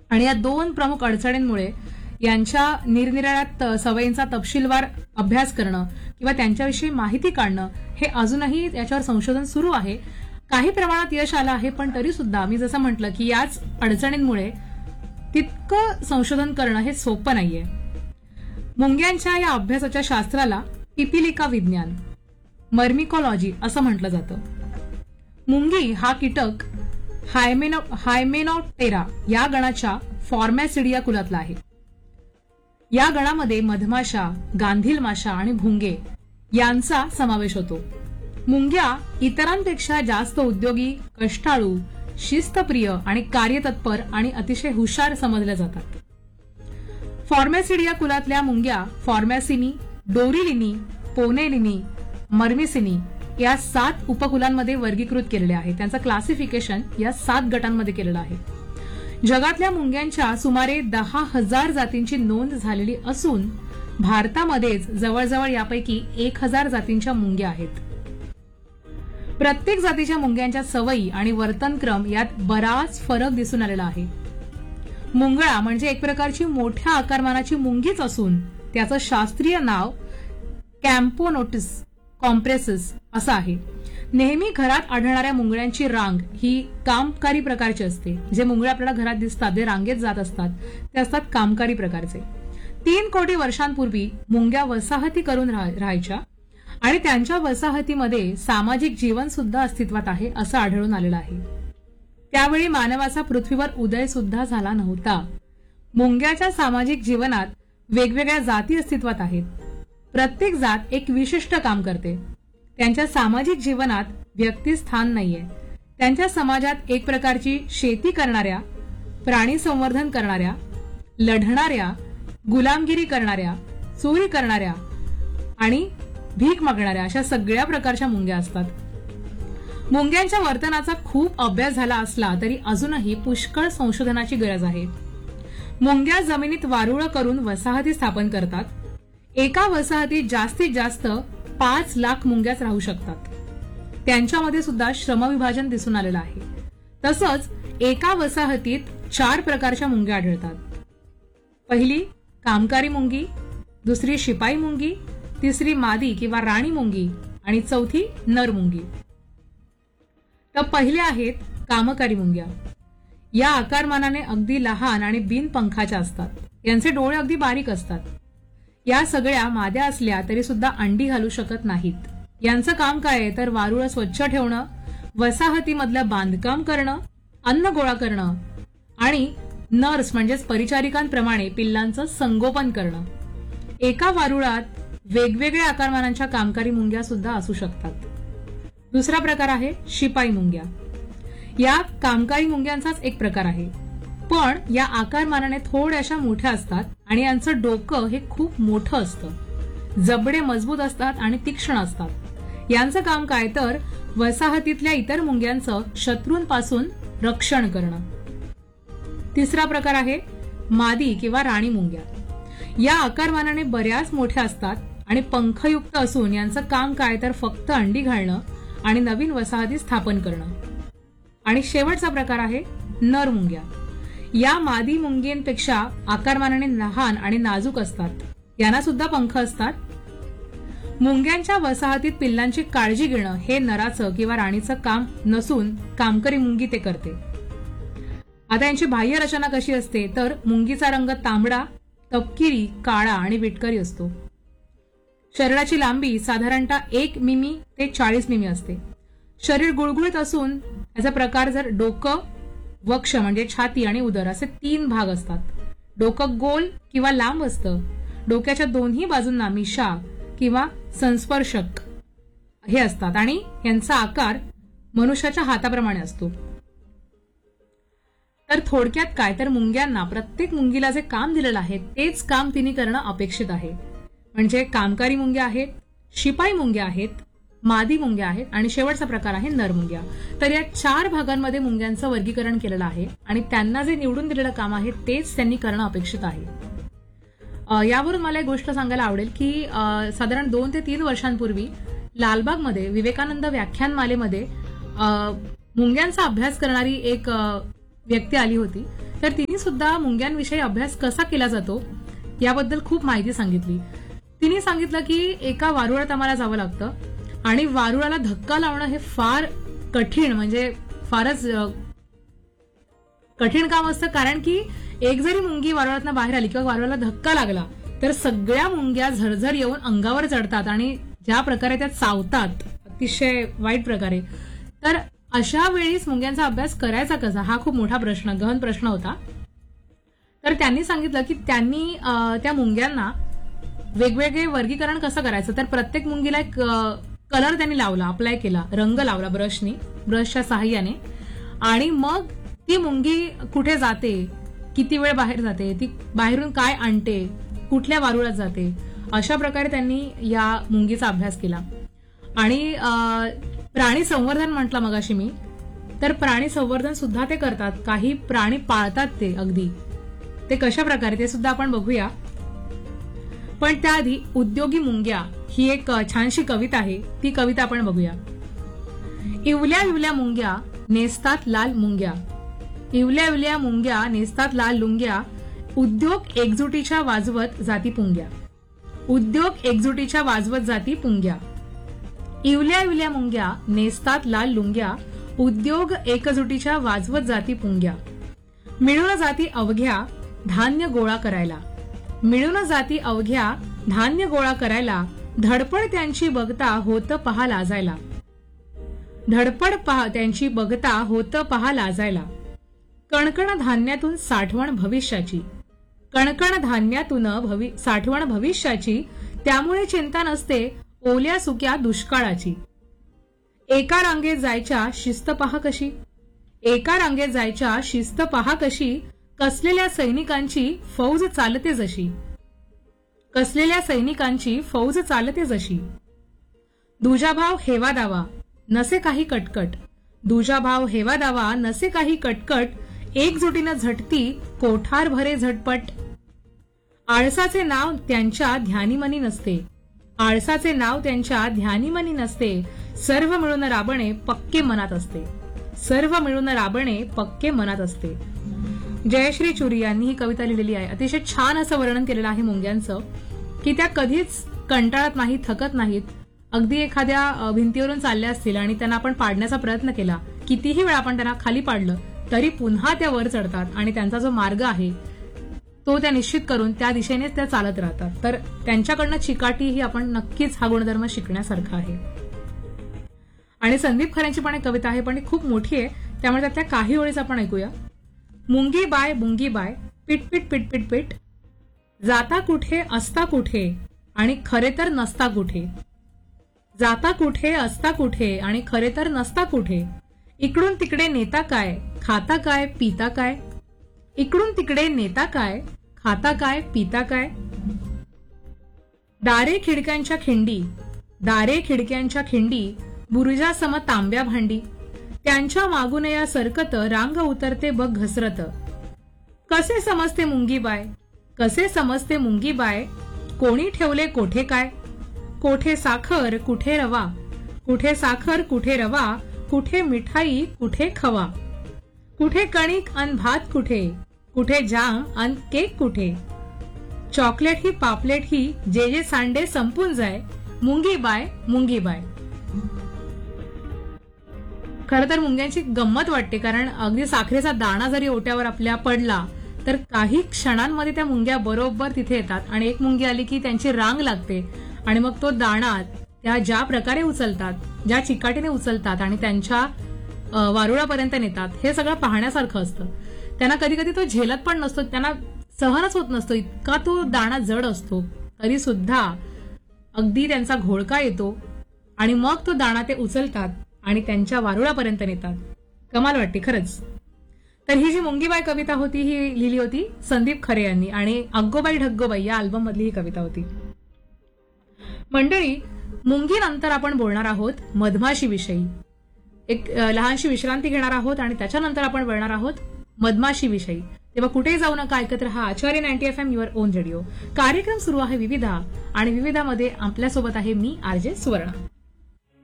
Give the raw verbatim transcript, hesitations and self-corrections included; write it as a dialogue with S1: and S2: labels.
S1: आणि या दोन प्रमुख अडचणींमुळे यांच्या निरनिराळ्या सवयींचा तपशीलवार अभ्यास करणं किंवा त्यांच्याविषयी माहिती काढणं हे अजूनही याच्यावर संशोधन सुरू आहे. काही प्रमाणात यश आलं आहे, पण तरी सुद्धा मी जसं म्हटलं की याच अडचणींमुळे तितकं संशोधन करणं हे सोपं नाहीये. मुंग्यांच्या या अभ्यासाच्या शास्त्राला पिपिलिका विज्ञान, मर्मिकॉलॉजी असं म्हटलं जातं. मुंगी हा कीटक हायमेनो हायमेनोप्टेरा या गणाच्या फॉर्मॅसिडिया कुलातला आहे. या गणामध्ये मधमाशा, गांधील माशा आणि भुंगे यांचा समावेश होतो. मुंग्या इतरांपेक्षा जास्त उद्योगी, कष्टाळू, शिस्तप्रिय आणि कार्यतत्पर आणि अतिशय हुशार समजल्या जातात. फॉर्मॅसिडिया कुलातल्या मुंग्या फॉर्मॅसिनी, डोरिलिनी, पोनेलिनी, मर्मिसिनी या सात उपकुलांमध्ये वर्गीकृत केलेले आहे. त्यांचं क्लासिफिकेशन या सात गटांमध्ये केलेलं आहे. जगातल्या मुंग्यांच्या सुमारे दहा हजार जातींची नोंद झालेली असून भारतामध्येच जवळजवळ यापैकी एक हजार जातींच्या मुंग्या आहेत. प्रत्येक जातीच्या मुंग्यांच्या सवयी आणि वर्तनक्रम यात बराच फरक दिसून आलेला आहे. मुंगळा म्हणजे एक प्रकारची मोठ्या आकारमानाची मुंगीच असून त्याचं शास्त्रीय नाव कॅम्पोनोटिस कॉम्प्रेसिस असं आहे. नेहमी घरात आढळणाऱ्या मुंगळ्यांची रांग ही कामकारी प्रकारची असते. जे मुंगळे आपल्याला घरात दिसतात, जे रांगेत जात असतात, ते असतात कामकारी प्रकारचे. तीन कोटी वर्षांपूर्वी मुंग्या वसाहती करून राहायच्या आणि त्यांच्या वसाहतीमध्ये सामाजिक जीवन सुद्धा अस्तित्वात आहे असं आढळून आलेलं आहे. त्यावेळी मानवाचा पृथ्वीवर उदय सुद्धा झाला नव्हता. मुंग्याच्या सामाजिक जीवनात वेगवेगळ्या जाती अस्तित्वात आहेत. प्रत्येक जात एक विशिष्ट काम करते. त्यांच्या सामाजिक जीवनात व्यक्ती स्थान नाहीये. त्यांच्या समाजात एक प्रकारची शेती करणाऱ्या, प्राणी संवर्धन करणाऱ्या, लढणाऱ्या, गुलामगिरी करणाऱ्या, चोरी करणाऱ्या आणि भीक मागणाऱ्या अशा सगळ्या प्रकारच्या मुंग्या असतात. मुंग्यांच्या वर्तनाचा खूप अभ्यास झाला असला तरी अजूनही पुष्कळ संशोधनाची गरज आहे. मुंग्या जमिनीत वारुळं करून वसाहती स्थापन करतात. एका वसाहतीत जास्तीत जास्त पाच लाख मुंग्याच राहू शकतात. त्यांच्यामध्ये सुद्धा श्रमविभाजन दिसून आलेलं आहे. तसंच एका वसाहतीत चार प्रकारच्या मुंग्या आढळतात. पहिली कामकारी मुंगी, दुसरी शिपाई मुंगी, तिसरी मादी किंवा राणी मुंगी आणि चौथी नर मुंगी. तर पहिल्या आहेत कामकारी मुंग्या. या आकारमानाने अगदी लहान आणि बिनपंखाच्या असतात. यांचे डोळे अगदी बारीक असतात. या सगळ्या माद्या असल्या तरी सुद्धा अंडी घालू शकत नाहीत. यांचं काम काय आहे तर वारुळं स्वच्छ ठेवणं, वसाहतीमधलं बांधकाम करणं, अन्न गोळा करणं आणि नर्स म्हणजेच परिचारिकांप्रमाणे पिल्लांचं संगोपन करणं. एका वारुळात वेगवेगळ्या आकारमानांच्या कामकारी मुंग्या सुद्धा असू शकतात. दुसरा प्रकार आहे शिपाई मुंग्या. या कामकारी मुंग्यांचाच एक प्रकार आहे, पण या आकारमानाने थोड्याशा मोठ्या असतात आणि यांचं डोकं हे खूप मोठं असतं. जबडे मजबूत असतात आणि तीक्ष्ण असतात. यांचं काम काय तर वसाहतीतल्या इतर मुंग्यांचं शत्रूंपासून रक्षण करणं. तिसरा प्रकार आहे मादी किंवा राणी मुंग्या. या आकारमानाने बऱ्याच मोठ्या असतात आणि पंखयुक्त असून यांचं काम काय तर फक्त अंडी घालणं आणि नवीन वसाहती स्थापन करणं. आणि शेवटचा प्रकार आहे नर मुंग्या. या मादी मुंग्यांपेक्षा आकारमानाने लहान आणि नाजूक असतात. यांना सुद्धा पंख असतात. मुंग्यांच्या वसाहतीत पिल्लांची काळजी घेणं हे नराचं किंवा राणीचं काम नसून कामकरी मुंगी ते करते. आता यांची बाह्य रचना कशी असते तर मुंगीचा रंग तांबडा, तपकिरी, काळा आणि विटकरी असतो. शरीराची लांबी साधारणतः एक मिमी ते चाळीस मिमी असते. शरीर गुळगुळीत असून याचा प्रकार जर डोकं, वक्ष म्हणजे छाती आणि उदर असे तीन भाग असतात. डोकं गोल किंवा लांब असतं. डोक्याच्या दोन्ही बाजूंना मिशा किंवा संस्पर्शक हे असतात आणि यांचा आकार मनुष्याच्या हाताप्रमाणे असतो. तर थोडक्यात काय तर मुंग्यांना प्रत्येक मुंगीला जे काम दिलेलं आहे तेच काम तिने करणं अपेक्षित आहे. म्हणजे कामकारी मुंग्या आहेत, शिपाई मुंग्या आहेत, मादी मुंग्या आहेत आणि शेवटचा प्रकार आहे नर मुंग्या. तर या चार भागांमध्ये मुंग्यांचं वर्गीकरण केलेलं आहे आणि त्यांना जे निवडून दिलेलं काम आहे तेच त्यांनी करणं अपेक्षित आहे. यावरून मला एक गोष्ट सांगायला आवडेल की साधारण दोन ते तीन वर्षांपूर्वी लालबागमध्ये विवेकानंद व्याख्यानमालेमध्ये मुंग्यांचा अभ्यास करणारी एक व्यक्ती आली होती, तर तिने सुद्धा मुंग्यांविषयी अभ्यास कसा केला जातो याबद्दल खूप माहिती सांगितली. तिने सांगितलं की एका वारुळात आम्हाला जावं लागतं आणि वारुळाला धक्का लावणं हे फार कठीण, म्हणजे फारच कठीण काम असतं. कारण की एक जरी मुंगी वारुळातनं बाहेर आली किंवा वारुळाला धक्का लागला तर सगळ्या मुंग्या झरझर येऊन अंगावर चढतात आणि ज्या प्रकारे त्या चावतात अतिशय वाईट प्रकारे. तर अशा वेळीच मुंग्यांचा अभ्यास करायचा कसा, हा खूप मोठा प्रश्न, गहन प्रश्न होता. तर त्यांनी सांगितलं की त्यांनी त्या मुंग्यांना वेगवेगळे वर्गीकरण कसं करायचं. तर प्रत्येक मुंगीला एक कलर त्यांनी लावला, अप्लाय केला, रंग लावला ब्रशनी, ब्रशच्या सहाय्याने. आणि मग ती मुंगी कुठे जाते, किती वेळ बाहेर जाते, ती बाहेरून काय आणते, कुठल्या वारुळात जाते, अशा प्रकारे त्यांनी या मुंगीचा अभ्यास केला. आणि प्राणी संवर्धन म्हटलं मगाशी मी, तर प्राणी संवर्धन सुद्धा ते करतात. काही प्राणी पाळतात ते अगदी, ते कशा प्रकारे ते सुद्धा आपण बघूया. पण त्याआधी उद्योगी मुंग्या ही एक छानशी कविता आहे, ती कविता आपण बघूया. इवल्या इवल्या मुंग्या नेसतात लाल मुंग्या, इवल्या इवल्या मुंग्या नेसतात लाल लुंग्या, उद्योग एकजुटीच्या वाजवत जाती पुंग्या, उद्योग एकजुटीच्या वाजवत जाती पुंग्या. इवल्या इवल्या मुंग्या नेसतात लाल लुंग्या, उद्योग एकजुटीच्या वाजवत जाती पुंग्या. मिळून जाती अवघ्या धान्य गोळा करायला, मिळून जाती अवघ्या धान्य गोळा करायला, धडपड त्यांची बघता होतं पहा लाजायला, धडपड पहा त्यांची बघता होतं पहा लाजायला. कणकण धान्यातून साठवण भविष्याची, कणकण धान्यातून भवि साठवण भविष्याची, त्यामुळे चिंता नसते ओल्या सुक्या दुष्काळाची. एका रांगेत जायच्या शिस्त पहा कशी, एका रांगेत जायच्या शिस्त पहा कशी, कसलेल्या सैनिकांची फौज चालते जशी, कसलेल्या सैनिकांची फौज चालते जशी. दुजाभाव हेवा दावा नसे काही कटकट, दुजाभाव हेवा दावा नसे काही कटकट, एकजुटीनं झटती कोठार भरे झटपट. आळसाचे नाव त्यांच्या ध्यानीमनी नसते, आळसाचे नाव त्यांच्या ध्यानीमनी नसते, सर्व मिळून राबणे पक्के मनात असते, सर्व मिळून राबणे पक्के मनात असते. जयश्री चुरी यांनी ही कविता लिहिलेली आहे. अतिशय छान असं वर्णन केलेलं आहे मुंग्यांचं, की त्या कधीच कंटाळत नाहीत, थकत नाहीत. अगदी एखाद्या भिंतीवरून चालल्या असतील आणि त्यांना आपण पाडण्याचा प्रयत्न केला, कितीही वेळा आपण त्यांना खाली पाडलं तरी पुन्हा त्या वर चढतात आणि त्यांचा जो मार्ग आहे तो त्या निश्चित करून त्या दिशेनेच त्या चालत राहतात. तर त्यांच्याकडनं चिकाटी ही आपण नक्कीच हा गुणधर्म शिकण्यासारखा आहे. आणि संदीप खऱ्यांची पण एक कविता आहे, पण ती खूप मोठी आहे, त्यामुळे त्यातल्या काही ओळीच आपण ऐकूया. मुंगी बाय मुंगी बाय पिट पिट पिट पिट पिट, जाता कुठे असता कुठे आणि खरे तर नसता कुठे, जाता कुठे असता कुठे आणि खरे तर नसता कुठे. इकडून तिकडे नेता काय खाता काय पिता काय, इकडून तिकडे नेता काय खाता काय पिता काय. दारे खिडक्यांच्या खिंडी, दारे खिडक्यांच्या खिंडी, बुरुजासम तांब्या भांडी, त्यांच्या मागून या सरकत रांग उतरते बघ घसरत. कसे समजते मुंगी बाय, कसे समजते मुंगी बाय, कोणी ठेवले कोठे काय, कोठे साखर कुठे रवा, कुठे साखर कुठे रवा, कुठे मिठाई कुठे खवा, कुठे कणिक अन भात कुठे, कुठे जाम अन केक कुठे. चॉकलेट ही पापलेट ही जे जे सांडे संपून जाय, मुंगी बाय मुंगी बाय. खरं तर मुंग्यांची गंमत वाटते, कारण अगदी साखरेचा दाणा जरी ओट्यावर आपल्या पडला तर काही क्षणांमध्ये त्या मुंग्या बरोबर तिथे येतात आणि एक मुंगी आली की त्यांची रांग लागते आणि मग तो दाणा त्या ज्या प्रकारे उचलतात, ज्या चिकाटीने उचलतात आणि त्यांच्या वारुळापर्यंत नेतात, हे सगळं पाहण्यासारखं असतं. त्यांना कधी कधी तो झेलत पण नसतो, त्यांना सहनच होत नसतो, इतका तो दाणा जड असतो, तरी सुद्धा अगदी त्यांचा घोळका येतो आणि मग तो दाणा ते उचलतात आणि त्यांच्या वारुळापर्यंत नेतात. कमाल वाटते खरंच. तर ही जी मुंगीबाई कविता होती ही लिहिली होती संदीप खरे यांनी आणि अग्गोबाई ढग्गोबाई या अल्बम मधली ही कविता होती. मंडळी, मुंगीनंतर आपण बोलणार आहोत मधमाशी विषयी. एक लहानशी विश्रांती घेणार आहोत आणि त्याच्यानंतर आपण बोलणार आहोत मधमाशी विषयी. तेव्हा कुठेही जाऊ नका, ऐकत रहा आचार्य ninety F am your on radio. कार्यक्रम सुरू आहे विविधा आणि विविधामध्ये आपल्यासोबत आहे मी आरजे सुवर्णा.